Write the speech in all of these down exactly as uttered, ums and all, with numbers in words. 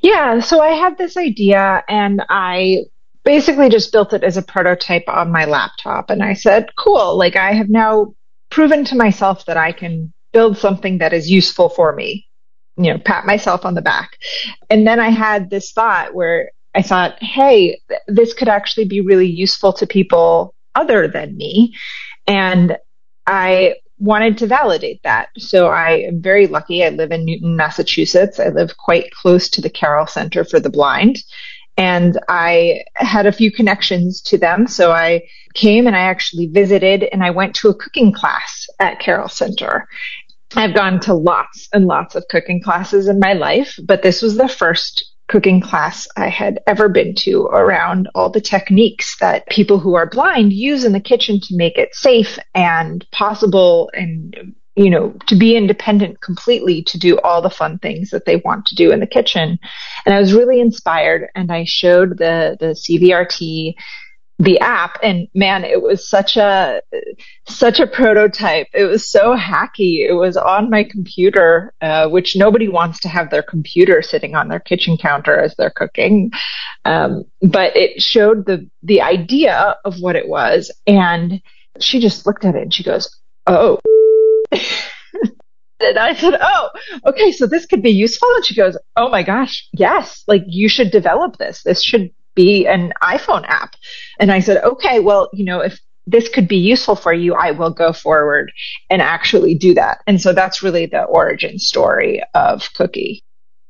Yeah, so I had this idea and I basically just built it as a prototype on my laptop. And I said, cool, like I have now proven to myself that I can build something that is useful for me, you know, pat myself on the back. And then I had this thought where I thought, hey, th- this could actually be really useful to people other than me. And I wanted to validate that. So I am very lucky. I live in Newton, Massachusetts. I live quite close to the Carroll Center for the Blind. And I had a few connections to them. So I came and I actually visited and I went to a cooking class at Carroll Center. I've gone to lots and lots of cooking classes in my life, but this was the first cooking class I had ever been to around all the techniques that people who are blind use in the kitchen to make it safe and possible and, you know, to be independent completely to do all the fun things that they want to do in the kitchen. And I was really inspired and I showed the, the C V R T the app, and man, it was such a such a prototype. It was so hacky. It was on my computer, uh, which nobody wants to have their computer sitting on their kitchen counter as they're cooking. Um, but it showed the the idea of what it was, and she just looked at it and she goes, "Oh." And I said, "Oh, okay, so this could be useful." And she goes, "Oh my gosh, yes, like you should develop this. This should be an iPhone app." And I said, "Okay, well, you know, if this could be useful for you, I will go forward and actually do that." And so that's really the origin story of Cookie.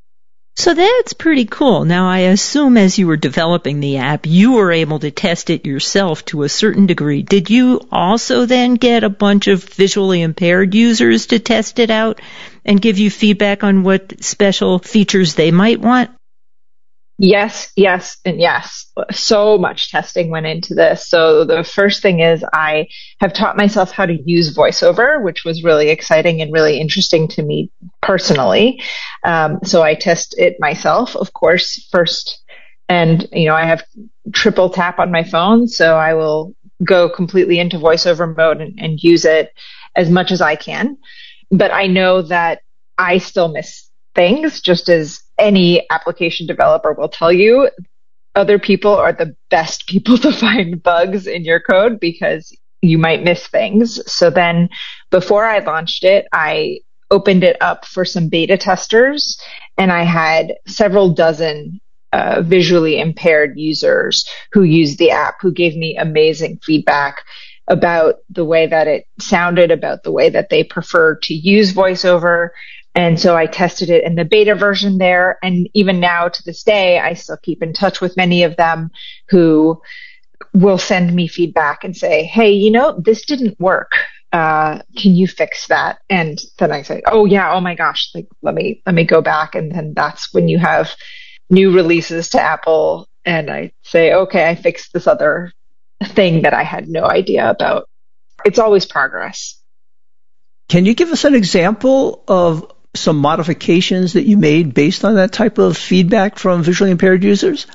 So that's pretty cool. Now, I assume as you were developing the app, you were able to test it yourself to a certain degree. Did you also then get a bunch of visually impaired users to test it out and give you feedback on what special features they might want? Yes, yes, and yes. So much testing went into this. So the first thing is I have taught myself how to use VoiceOver, which was really exciting and really interesting to me personally. Um, so I test it myself, of course, first. And, you know, I have triple tap on my phone, so I will go completely into VoiceOver mode and, and use it as much as I can. But I know that I still miss things, just as any application developer will tell you. Other people are the best people to find bugs in your code because you might miss things. So then before I launched it, I opened it up for some beta testers, and I had several dozen uh, visually impaired users who used the app who gave me amazing feedback about the way that it sounded, about the way that they preferred to use VoiceOver. And so I tested it in the beta version there. And even now to this day, I still keep in touch with many of them who will send me feedback and say, "Hey, you know, this didn't work. Uh, can you fix that?" And then I say, "Oh yeah, oh my gosh, like let me, let me go back." And then that's when you have new releases to Apple. And I say, "Okay, I fixed this other thing that I had no idea about." It's always progress. Can you give us an example of some modifications that you made based on that type of feedback from visually impaired users?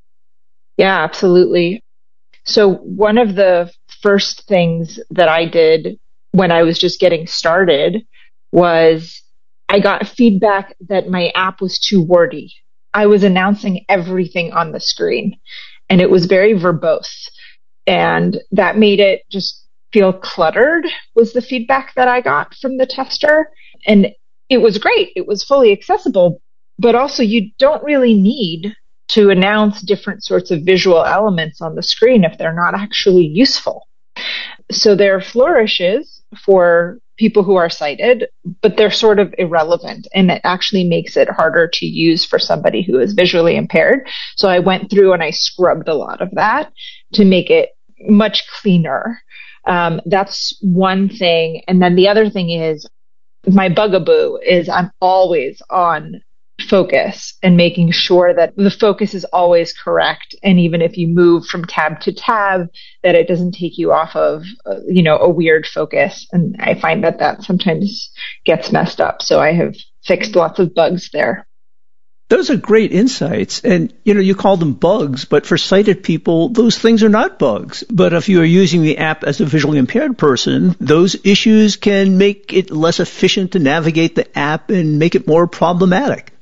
Yeah, absolutely. So one of the first things that I did when I was just getting started was I got feedback that my app was too wordy. I was announcing everything on the screen, and it was very verbose. And that made it just feel cluttered, was the feedback that I got from the tester. And it was great. It was fully accessible, but also you don't really need to announce different sorts of visual elements on the screen if they're not actually useful. So there are flourishes for people who are sighted, but they're sort of irrelevant, and it actually makes it harder to use for somebody who is visually impaired. So I went through and I scrubbed a lot of that to make it much cleaner. Um, that's one thing. And then the other thing is, my bugaboo is I'm always on focus and making sure that the focus is always correct. And even if you move from tab to tab, that it doesn't take you off of, uh, you know, a weird focus. And I find that that sometimes gets messed up. So I have fixed lots of bugs there. Those are great insights. And, you know, you call them bugs, but for sighted people, those things are not bugs. But if you are using the app as a visually impaired person, those issues can make it less efficient to navigate the app and make it more problematic.